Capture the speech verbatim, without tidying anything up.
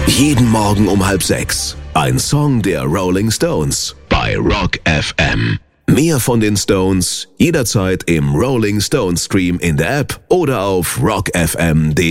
Jeden Morgen um halb sechs. Ein Song der Rolling Stones bei Rock F M. Mehr von den Stones jederzeit im Rolling Stones Stream in der App oder auf rock f m punkt de.